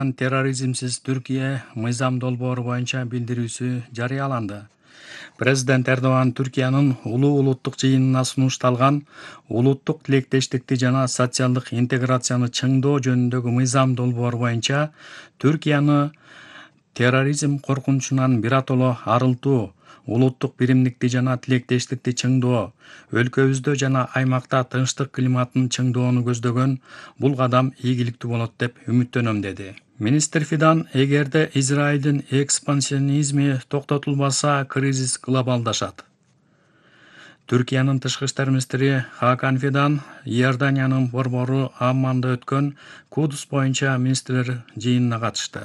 Terrorizmsiz Türkiye мыйзам долбоору боюнча билдирүүсү жарыяланды. Президент Эрдоган Түркиянын улуу улуттук жыйынына сунушталган улуттук тилектештикти жана социалдык интеграцияны чыңдоо жөнүндөгү мыйзам долбоору боюнча Түркияны терроризм коркунучунан биротоло арылтуу, улуттук биримдикти жана тилектештикти чыңдоо, өлкөбүздө жана аймакта тынчтык климатын чыңдоону көздөгөн бул кадам ийгиликтүү болот деп үмүттөнөм, деди. Министр Фидан, эгерде Израилдин экспансионизми токтотулбаса, кризис глобалдашат. Түркиянын тышкы иштер министри Хакан Фидан Иорданиянын борбору Амманда өткөн Кудус боюнча министрлер жыйынына катышты.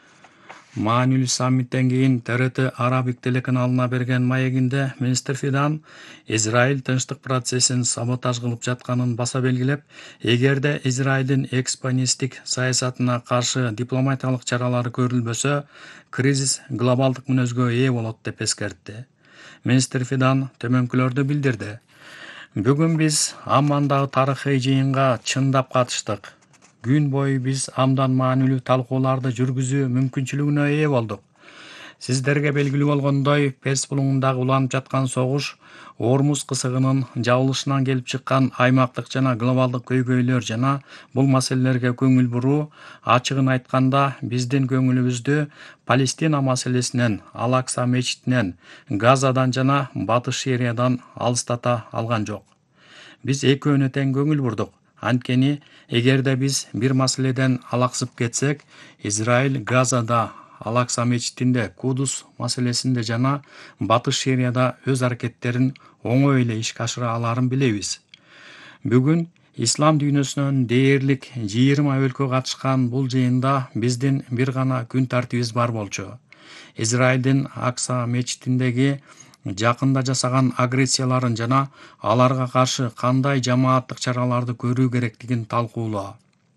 Маанилүү саммиттен кийин ТРТ Арабик телеканалына берген маегинде министр Фидан Израиль тынчтык процессин саботаж кылып жатканын баса белгилеп, эгерде Израилдин экспансионисттик саясатына каршы дипломатиялык чаралары көрүлбөсө, кризис глобалдык мүнөзгө ээ болот деп эскертти. Министр Фидан төмөнкүлөрдү билдирди. Бүгүн биз Аммандагы тарыхый жыйынга чындап катыштык. Күн бою биз абдан маанилүү талкууларды жүргүзүү мүмкүнчүлүгүнө ээ болдук. Сиздерге белгилүү болгондой, Перс булуңундагы уланып жаткан согуш, Ормуз кысыгынын жабылышынан келип чыккан аймактык жана глобалдык көйгөйлөр жана бул маселелерге көңүл буруу, ачыгын айтканда, биздин көңүлүбүздү Палестина маселесинен, Ал-Акса мечитинен, Газадан жана Батыш Сириядан алыстата алган жок. Биз экөөнө тең көңүл бурдук. Анткени, эгерде биз бир маселеден алаксып кетсек, Израиль Газада, Ал-Акса мечитинде, Кудус маселесинде жана Батыш Сирияда өз аракеттерин оңой эле ишке ашыра аларын билебиз. Бүгүн ислам дүйнөсүнөн дээрлик 20 өлкө катышкан бул жыйында биздин бир гана күн тартибиз бар болчу. Израилдин Акса мечитиндеги жакында жасаган агрессияларын жана аларга каршы кандай жамааттык чараларды көрүү керектигин талкуулоо.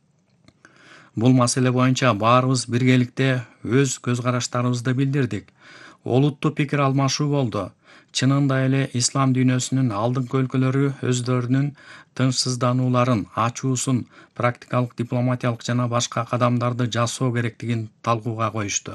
Бул маселе боюнча баарыбыз биргеликте өз көз караштарыбызды билдирдик. Олуттуу пикир алмашуу болду. Чынында эле ислам дүйнөсүнүн алдыңкы өлкөлөрү өздөрүнүн тынчсызданууларын, ачуусун, практикалык дипломатиялык жана башка кадамдарды жасоо керектигин талкууга коюшту.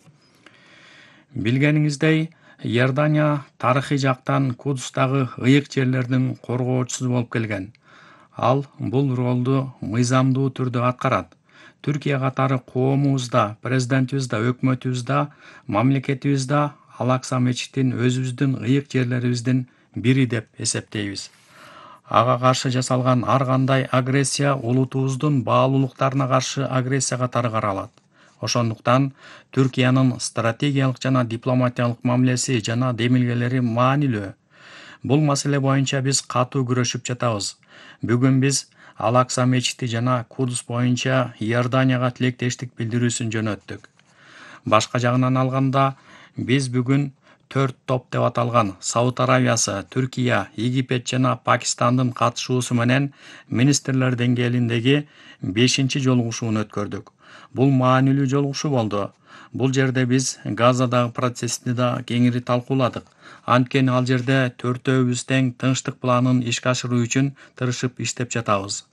Билгениңиздей, Иордания тарыхый жактан Кудустагы ыйык жерлердин коргоочусу болуп келген. Ал бул ролду мыйзамдуу түрдө аткарат. Түркия катары коомубузда, президентибизде, өкмөтүбүздө, мамлекетибизде Ал-Акса мечитин өзүбүздүн ыйык жерлерибиздин бири деп эсептейбиз. Ага каршы жасалган ар кандай агрессия улутубуздун баалуулуктарына каршы агрессия катары каралат. Ошондуктан Түркиянын стратегиялык жана дипломатиялык мамилеси жана демилгелери маанилүү. Бул маселе боюнча биз катуу күрөшүп жатабыз. Бүгүн биз Ал-Акса мечити жана Кудус боюнча Иорданияга тилектештик билдирүүсүн жөнөттүк. Башка жагынан алганда, биз бүгүн 4 топ деп аталган Сауд Аравиясы, Түркия, Египет жана Пакистандын катышуусу менен министрлер деңгээлиндеги 5-чи жолугушууну өткөрдүк. Бул маанилүү жолугушуу болду. Бул жерде биз Газадагы процессти да кеңири талкууладык. Анткени ал жерде төртөөбүз тең тынчтык планын ишке ашыруу үчүн тырышып иштеп жатабыз.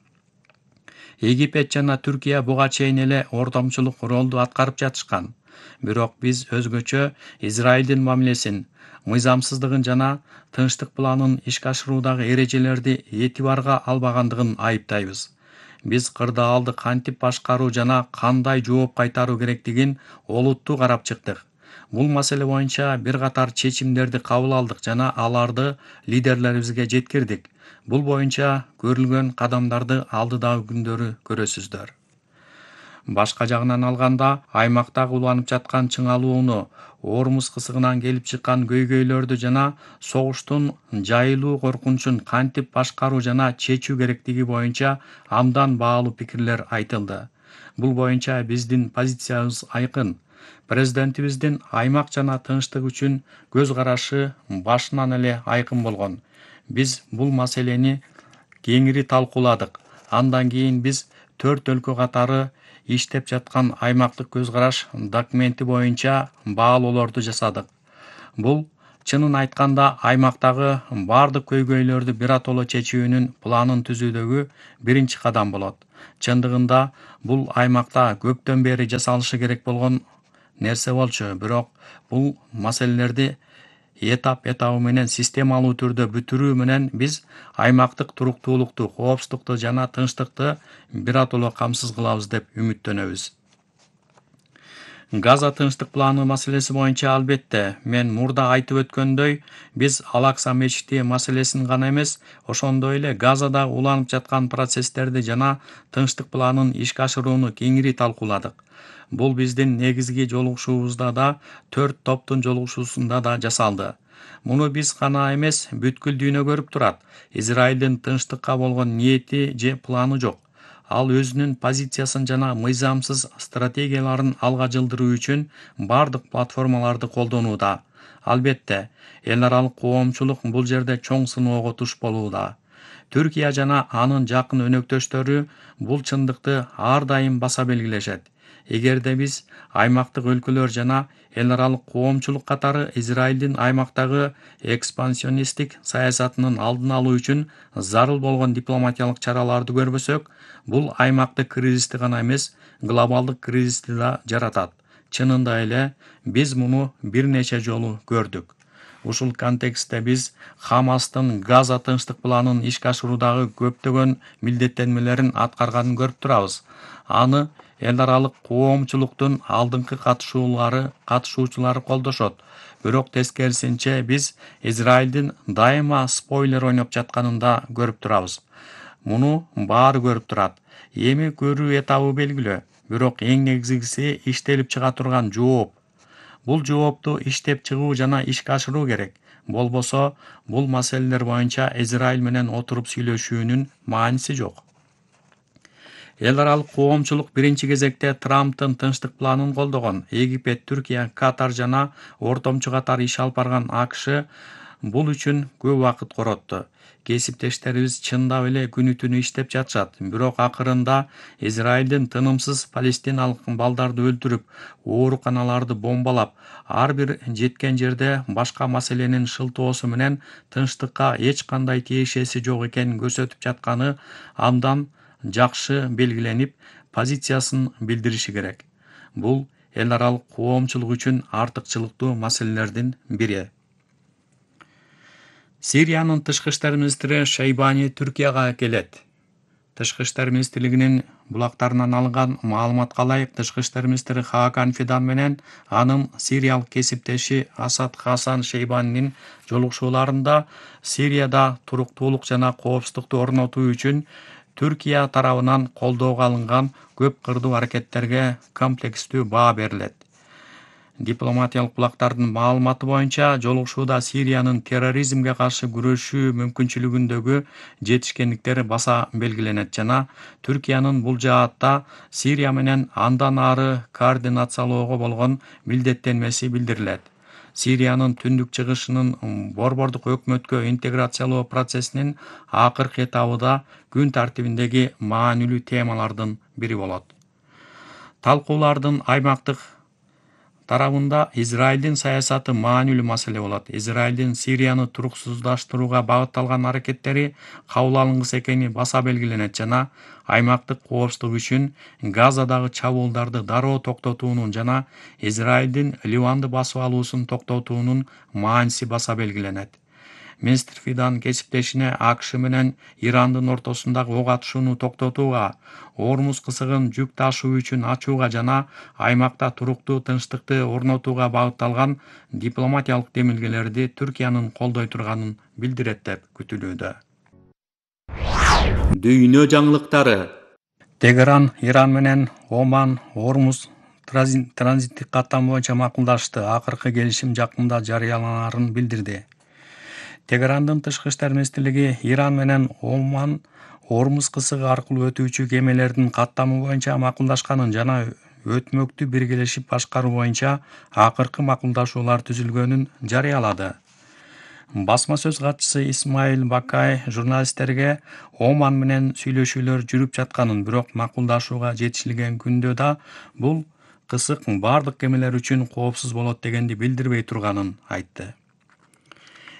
Египет жана Түркия буга чейин эле ортомчулук ролду аткарып жатышкан. Бирок биз өзгөчө Израилдин мамилесин, мыйзамсыздыгын жана тынчтык планын ишке ашыруудагы эрежелерди этибарга албагандыгын айыптайбыз. Биз кырдаалды кантип башкаруу жана кандай жооп кайтаруу керектигин олуттуу карап чыктык. Бул маселе боюнча бир катар чечимдерди кабыл алдык жана аларды лидерлерибизге жеткирдик. Бул боюнча көрүлгөн кадамдарды алдыдагы күндөрү көрөсүздөр. Башка жагынан алганда, аймактагы уланып жаткан чыңалууну, Ормуз кысыгынан келип чыккан көйгөйлөрдү жана согуштун жайылуу коркунучун кантип башкаруу жана чечүү керектиги боюнча абдан баалуу пикирлер айтылды. Бул боюнча биздин позициябыз айкын. Президентибиздин аймак жана тынчтык үчүн көз карашы башынан эле айкын болгон. Биз бул маселени кеңири талкууладык. Андан кийин биз 4 өлкө катары иштеп жаткан аймактык көз караш документи боюнча баалоолорду жасадык. Бул Чынын айтканда, аймактагы бардык көйгөйлөрдү биротоло чечүүнүн планын түзүүдөгү биринчи кадам болот. Чындыгында бул аймакта көптөн бери жасалышы керек болгон нерсе болчу, бирок бул маселелерди этабы менен системалуу түрдө бүтүрүү менен биз аймактык туруктуулукту, коопсуздукту жана тынчтыкты биротоло камсыз кылабыз деп үмүттөнөбүз. Газа тынчтык планы маселеси боюнча албетте мен мурда айтып өткөндөй, биз Ал-Акса мечити маселесин гана эмес, ошондой эле Газада уланып жаткан процесстерди жана тынчтык планын ишке ашырууну кеңири талкууладык. Бул биздин негизги жолугушуубузда да, 4 топтун жолугушуусунда да жасалды. Муну биз гана эмес, бүткүл дүйнө көрүп турат. Израилдин тынчтыкка болгон ниети же планы жок. Ал өзүнүн позициясын жана мыйзамсыз стратегияларын алга жылдыруу үчүн бардык платформаларды колдонууда. Албетте, эл аралык коомчулук бул жерде чоң сыноого туш болууда. Түркия жана анын жакын өнөктөштөрү бул чындыкты ар дайым баса белгилешет. Эгерде биз аймактык өлкөлөр жана эл аралык коомчулук катары Израилдин аймактагы экспансионисттик саясатынын алдын алуу үчүн зарыл болгон дипломатиялык чараларды көрбөсөк, бул аймактык кризисти гана эмес, глобалдык кризисти да жаратат. Чынында эле биз муну бир нече жолу көрдүк. Ушул контекстте биз Хамастын Газа тынчтык планын ишке ашыруудагы көптөгөн милдеттенмелерин аткарганын көрүп турабыз. Аны эл аралык коомчулуктун алдыңкы катышуучулары колдошот. Бирок тескерисинче биз Израилдин дайыма спойлер ойноп жатканын да көрүп турабыз. Муну баары көрүп турат. Эми көрүү этабы белгилүү. Бирок эң негизгиси иштелип чыга турган жооп. Бул жоопту иштеп чыгуу жана ишке ашыруу керек. Болбосо, бул маселелер боюнча Израиль менен отуруп сүйлөшүүнүн мааниси жок. Эл аралык коомчулук биринчи кезекте Трамптын тынчтык планын колдогон. Египет, Түркия, Катар жана ортомчу катары иш алып барган АКШ бул үчүн көп убакыт коротtu. Кесиптештерибиз чындап эле күнү-түнү иштеп жатышат. Бирок акырында Израилдин тынымсыз палестиналык балдарды өлтүрүп, ооруканаларды бомбалап, ар бир жеткен жерде башка маселенин шылтоосу менен тынчтыкка эч кандай тиешеси жок экенин көрсөтүп жатканы абдан жакшы белгиленип, позициясын билдириши керек. Бул эл аралык коомчулук үчүн артыкчылыктуу маселелердин бири. Сириянын тышкы иштер министри Шейбани Түркияга келет. Тышкы иштер министрлигинин булактарынан алынган маалыматка ылайык, тышкы иштер министри Хакан Фидан менен анын сириялык кесиптеши Асад Хасан Шейбанинин жолугушууларында Сирияда туруктуулук жана коопсуздукту орнотуу үчүн Түркия тарабынан колдоого алынган көп кырдуу аракеттерге комплекстүү баа берилет. Дипломатиялык булактардын маалыматы боюнча, жолугушууда Сириянын терроризмге каршы күрөшүү мүмкүнчүлүгүндөгү жетишкендиктер баса белгиленет жана Түркиянын бул жаатта Сирия менен андан ары координациялоого болгон милдеттенмеси билдирилет. Сириянын түндүк чыгышынын борбордук өкмөткө интеграциялоо процессинин акыркы этабыда күн тартибиндеги маанилүү темалардын бири болот. Талкуулардын аймактык тарабында Израилдин саясаты маанилүү маселе болот. Израилдин Сирияны туруксуздаштырууга багытталган аракеттери кабыл алынгыс экени баса белгиленет жана аймактык коопсуздук үчүн Газадагы чабуулдарды дароо токтотуунун жана Израилдин Ливанды басып алуусун токтотуунун мааниси баса белгиленет. Министр Фидан кесиптешине АКШ менен Ирандын ортосундагы ок атышууну токтотууга, Ормуз кысыгын жүк ташуу үчүн ачууга жана аймакта туруктуу тынчтыкты орнотууга багытталган дипломатиялык демилгелерди Түркиянын колдой турганын билдирет деп күтүлүүдө. Дүйнө жаңылыктары. Тегеран Иран менен Оман Ормуз транзиттик каттам боюнча макулдашты. Акыркы келишим жакында жарыяланарын билдирди. Тегерандын тышкы иштер министрлиги Иран менен Оман Ормуз кысыгы аркылуу өтүүчү кемелердин каттамы боюнча макулдашканын жана өтмөктү биргелешип башкаруу боюнча акыркы макулдашуулар түзүлгөнүн жарыялады. Басма сөз катчысы Исмаил Бакай журналисттерге Оман менен сүйлөшүүлөр жүрүп жатканын, бирок макулдашууга жетишилген күндө да бул кысык бардык кемелер үчүн коопсуз болот дегенди билдирбей турганын айтты.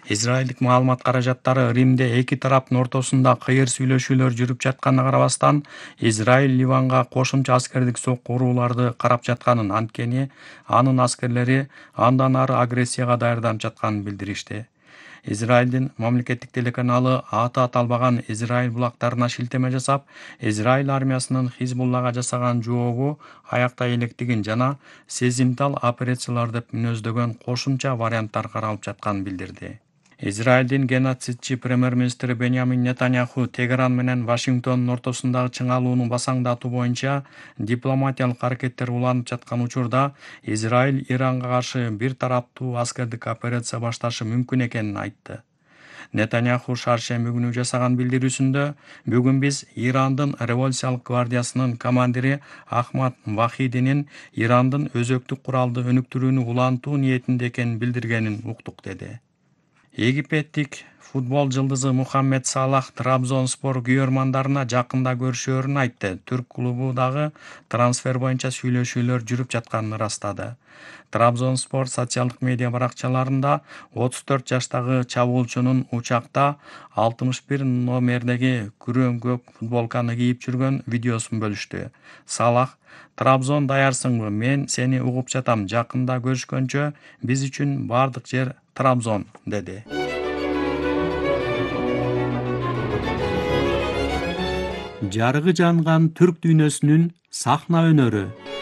Израилдик маалымат каражаттары Римде эки тараптын ортосунда кыйыр сүйлөшүүлөр жүрүп жатканына карабастан, Израиль Ливанга кошумча аскердик сокку урууларды карап жатканын, анткени анын аскерлери андан ары агрессияга даярданып жатканын билдиришти. Израилдин мамлекеттик телеканалы аты аталбаган Израиль булактарына шилтеме жасап, Израиль армиясынын Хизбуллага жасаган жообу аякта электигин жана сезимтал операциялар деп мүнөздөгөн кошумча варианттар каралып жатканын билдирди. Израилдин геноцидчи премьер-министри Беньямин Нетаньяху Тегеран менен Вашингтондун ортосундагы чыңалууну басаңдатуу боюнча дипломатиялык аракеттер уланып жаткан учурда Израиль Иранга каршы бир тараптуу аскердик операция башташы мүмкүн экенин айтты. Нетаньяху шаршемби күнү жасаган билдирүүсүндө бүгүн биз Ирандын революциялык гвардиясынын командири Ахмад Вахидинин Ирандын өзөктүк куралды өнүктүрүүнү улантуу ниетинде экенин билдиргенин уктук, деди. Египеттик футбол жылдызы Мухаммед Салах Трабзонспор күйөрмандарына жакында көрүшөөрүн айтты. Түрк клубу дагы трансфер боюнча сүйлөшүүлөр жүрүп жатканын ырастады. Трабзонспор социалдык медиа баракчаларында 34 жаштагы чабуулчунун учакта 61 номердеги күрөң көк футболканы кийип жүргөн видеосун бөлүштү. Салах: "Трабзон даярсыңбы? Мен сени угуп жатам. Жакында көрүшкөнчө, биз үчүн бардык жер Трабзон", деди. Жарыгы жанган түрк дүйнөсүнүн сахна өнөрү.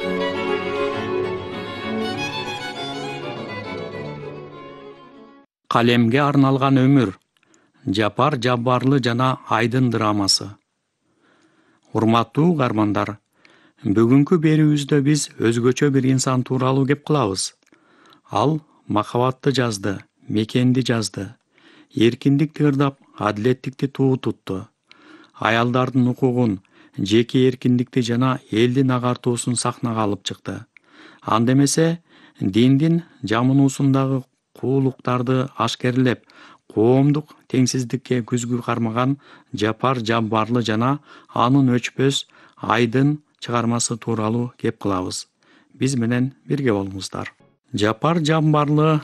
Калемге арналган өмүр. Жапар Жаббарлы жана Айдын драмасы. Урматтуу угармандар, бүгүнкү берүүбүздө биз өзгөчө бир инсан тууралуу кеп кылабыз. Ал махабатты жазды, мекенди жазды, эркиндикти ырдап, адилеттикти туу тутту. Аялдардын укугун, жеке эркиндикти жана элдин агартуусун сахнага алып чыкты. Анда эмесе, диндин жамынуусундагы куулуктарды ашкерлеп, коомдук теңсиздикке күзгү кармаган Жапар Жаббарлы жана анын өчпөс Айдын чыгармасы тууралуу кеп кылабыз. Биз менен бирге болуңуздар. Жапар Жаббарлы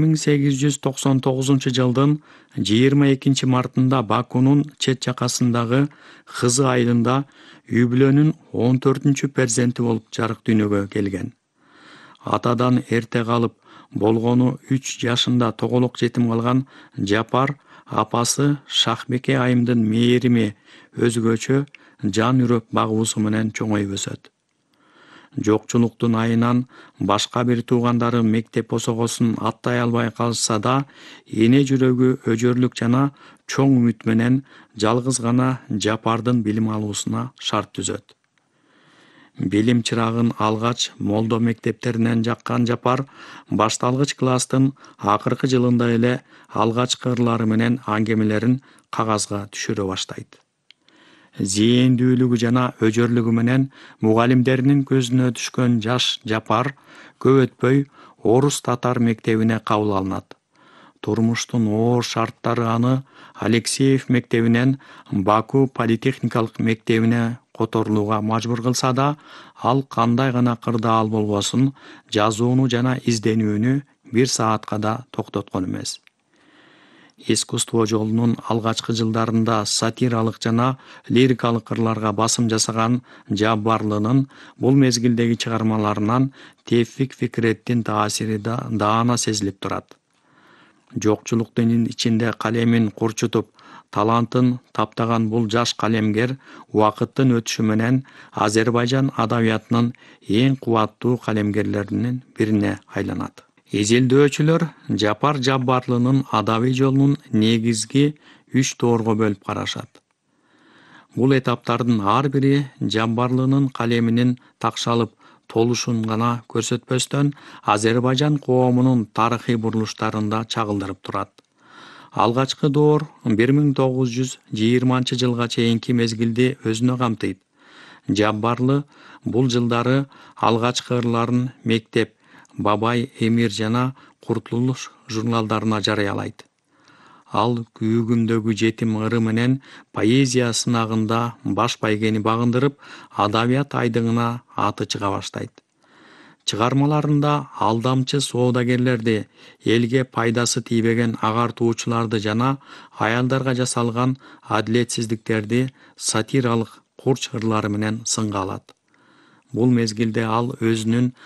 1899 жылдын 22 мартында Бакунун чет жакасындагы Кызы айылында үй бүлөнүн 14 перзенти болуп жарык дүйнөгө келген. Атадан эрте калып, болгону 3 жашында тоголок жетим калган Жапар апасы Шахбеке айымдын мээрими, өзгөчө жан үрөк багуусу менен чоңоюп өсөт. Жокчулуктун айынан башка бир туугандары мектеп босогосун аттай албай калышса да, эне жүрөгү өжөрлүк жана чоң үмүт менен жалгыз гана Жапардын билим алуусуна шарт түзөт. Билим чырагын алгач молдо мектептеринен жаккан Жапар башталгыч класстын акыркы жылында эле алгачкы ырлары менен аңгемелерин кагазга түшүрө баштайт. Зээндүүлүгү жана өжөрлүгү менен мугалимдеринин көзүнө түшкөн жаш Жапар көп өтпөй орус татар мектебине кабыл алынат. Турмуштун оор шарттары аны Алексеев мектебинен Баку политехникалык мектебине которулууга мажбур кылса да, ал кандай гана кырдаал болбосун, жазууну жана изденүүнү бир саатка да токтоткон эмес. Искусство жолунун алгачкы жылдарында сатиралык жана лирикалык ырларга басым жасаган Жаббарлынын бул мезгилдеги чыгармаларынан Тевфик Фикреттин таасири да даана сезилип турат. Жокчулуктун ичинде калемин курчутуп, талантын таптаган бул жаш калемгер убакыттын өтүшү менен Азербайжан адабиятынын эң кубаттуу калемгерлеринин бирине айланат. Изилдөөчүлөр Жапар Жаббарлынын адабий жолунун негизги 3 тоорго бөлүп карашат. Бул этаптардын ар бири Жаббарлынын калеминин такшалып толушун гана көрсөтпөстөн, Азербайжан коомунун тарыхый бурулуштарында чагылдырып турат. Алгачкы доор 1920 жылга чейинки мезгилди өзүнө камтыйт. Жаббарлы бул жылдары алгачкы ырларын Мектеп, Бабай Эмир жана Куртулуш журналдарына жарыялайт. Ал күйүгүмдөгү жетим ыры менен поэзия сынагында баш байгени багындырып, адабият айдыңына аты чыга баштайт. Чыгармаларында алдамчы соодагерлерди, элге пайдасы тийбеген агартуучуларды жана аялдарга жасалган адилетсиздиктерди сатиралык курч ырлары менен сынга алат. Бул мезгилде ал өзүнүн